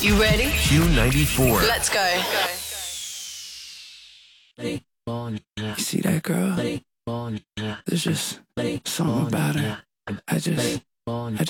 You ready? Q94. Let's go. You see that girl? There's just something about her. I just